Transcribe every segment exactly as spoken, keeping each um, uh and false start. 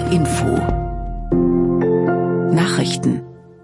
R Info Nachrichten.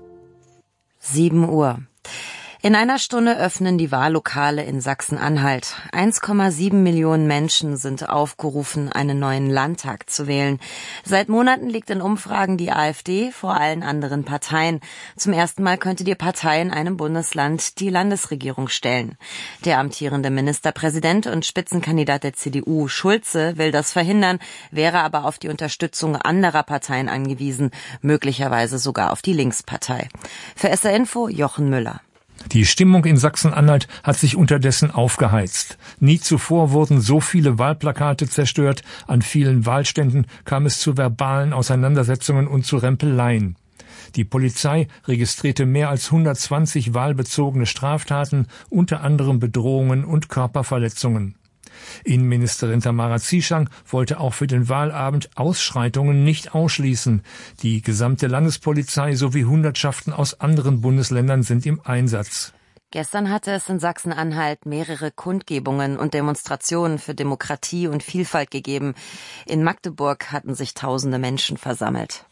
sieben Uhr. In einer Stunde öffnen die Wahllokale in Sachsen-Anhalt. eins Komma sieben Millionen Menschen sind aufgerufen, einen neuen Landtag zu wählen. Seit Monaten liegt in Umfragen die AfD vor allen anderen Parteien. Zum ersten Mal könnte die Partei in einem Bundesland die Landesregierung stellen. Der amtierende Ministerpräsident und Spitzenkandidat der C D U, Schulze, will das verhindern, wäre aber auf die Unterstützung anderer Parteien angewiesen, möglicherweise sogar auf die Linkspartei. Für S R Info Jochen Müller. Die Stimmung in Sachsen-Anhalt hat sich unterdessen aufgeheizt. Nie zuvor wurden so viele Wahlplakate zerstört. An vielen Wahlständen kam es zu verbalen Auseinandersetzungen und zu Rempeleien. Die Polizei registrierte mehr als hundertzwanzig wahlbezogene Straftaten, unter anderem Bedrohungen und Körperverletzungen. Innenministerin Tamara Zieschang wollte auch für den Wahlabend Ausschreitungen nicht ausschließen. Die gesamte Landespolizei sowie Hundertschaften aus anderen Bundesländern sind im Einsatz. Gestern hatte es in Sachsen-Anhalt mehrere Kundgebungen und Demonstrationen für Demokratie und Vielfalt gegeben. In Magdeburg hatten sich tausende Menschen versammelt.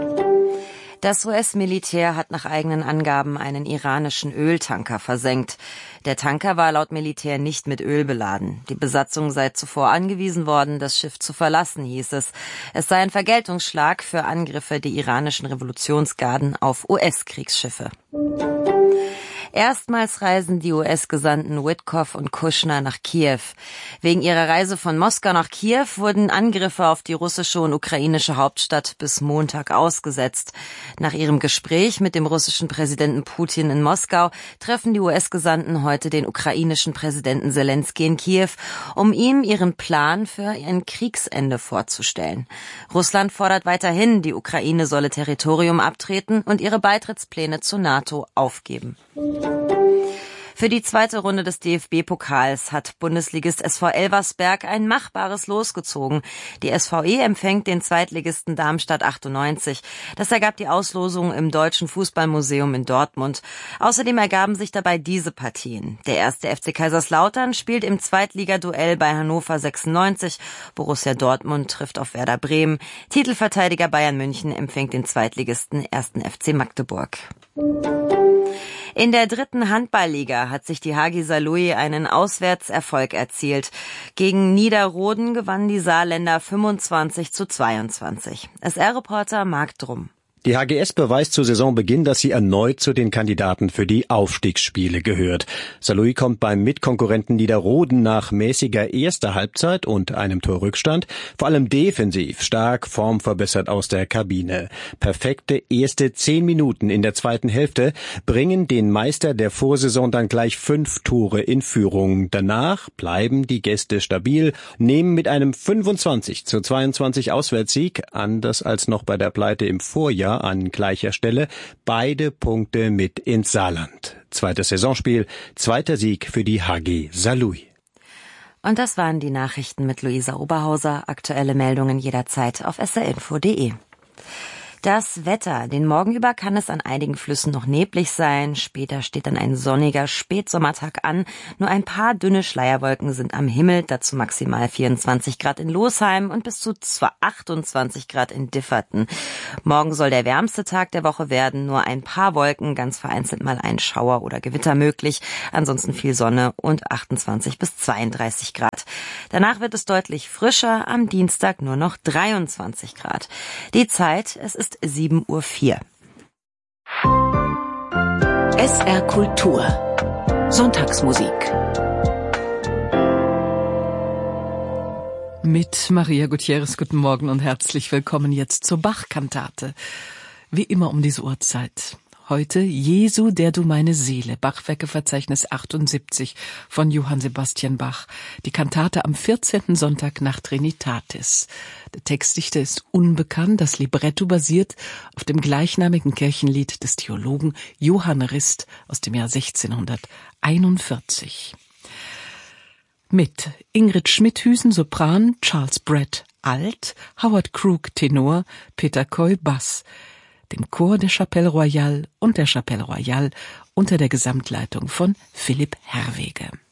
Das U S-Militär hat nach eigenen Angaben einen iranischen Öltanker versenkt. Der Tanker war laut Militär nicht mit Öl beladen. Die Besatzung sei zuvor angewiesen worden, das Schiff zu verlassen, hieß es. Es sei ein Vergeltungsschlag für Angriffe der iranischen Revolutionsgarden auf U S-Kriegsschiffe. Erstmals reisen die U S-Gesandten Witkoff und Kushner nach Kiew. Wegen ihrer Reise von Moskau nach Kiew wurden Angriffe auf die russische und ukrainische Hauptstadt bis Montag ausgesetzt. Nach ihrem Gespräch mit dem russischen Präsidenten Putin in Moskau treffen die U S-Gesandten heute den ukrainischen Präsidenten Selenskyj in Kiew, um ihm ihren Plan für ein Kriegsende vorzustellen. Russland fordert weiterhin, die Ukraine solle Territorium abtreten und ihre Beitrittspläne zur NATO aufgeben. Für die zweite Runde des D F B-Pokals hat Bundesligist S V Elversberg ein machbares Los gezogen. Die S V E empfängt den Zweitligisten Darmstadt achtundneunzig. Das ergab die Auslosung im Deutschen Fußballmuseum in Dortmund. Außerdem ergaben sich dabei diese Partien. Der erste F C Kaiserslautern spielt im Zweitligaduell bei Hannover sechsundneunzig. Borussia Dortmund trifft auf Werder Bremen. Titelverteidiger Bayern München empfängt den Zweitligisten ersten F C Magdeburg. In der dritten Handballliga hat sich die Hagi Saarlouis einen Auswärtserfolg erzielt. Gegen Niederroden gewannen die Saarländer fünfundzwanzig zu zweiundzwanzig. S R-Reporter Marc Drum. Die H G S beweist zu Saisonbeginn, dass sie erneut zu den Kandidaten für die Aufstiegsspiele gehört. Saarlouis kommt beim Mitkonkurrenten Niederroden nach mäßiger erster Halbzeit und einem Torrückstand vor allem defensiv stark formverbessert aus der Kabine. Perfekte erste zehn Minuten in der zweiten Hälfte bringen den Meister der Vorsaison dann gleich fünf Tore in Führung. Danach bleiben die Gäste stabil, nehmen mit einem fünfundzwanzig zu zweiundzwanzig Auswärtssieg, anders als noch bei der Pleite im Vorjahr, an gleicher Stelle beide Punkte mit ins Saarland. Zweites Saisonspiel, zweiter Sieg für die H G Saarlouis. Und das waren die Nachrichten mit Luisa Oberhauser. Aktuelle Meldungen jederzeit auf s r info punkt d e. Das Wetter. Den Morgen über kann es an einigen Flüssen noch neblig sein. Später steht dann ein sonniger Spätsommertag an. Nur ein paar dünne Schleierwolken sind am Himmel. Dazu maximal vierundzwanzig Grad in Losheim und bis zu achtundzwanzig Grad in Differten. Morgen soll der wärmste Tag der Woche werden. Nur ein paar Wolken, ganz vereinzelt mal ein Schauer oder Gewitter möglich. Ansonsten viel Sonne und achtundzwanzig bis zweiunddreißig Grad. Danach wird es deutlich frischer. Am Dienstag nur noch dreiundzwanzig Grad. Die Zeit, es ist sieben Uhr vier. S R Kultur Sonntagsmusik mit Maria Gutierrez. Guten Morgen und herzlich willkommen jetzt zur Bach-Kantate. Wie immer um diese Uhrzeit. Heute Jesu, der du meine Seele, Bachwerkeverzeichnis achtundsiebzig von Johann Sebastian Bach. Die Kantate am vierzehnten Sonntag nach Trinitatis. Der Textdichter ist unbekannt, das Libretto basiert auf dem gleichnamigen Kirchenlied des Theologen Johann Rist aus dem Jahr sechzehnhunderteinundvierzig. Mit Ingrid Schmidhüsen Sopran, Charles Brett Alt, Howard Crook Tenor, Peter Coy Bass, dem Chor der Chapelle Royale und der Chapelle Royale unter der Gesamtleitung von Philipp Herwege.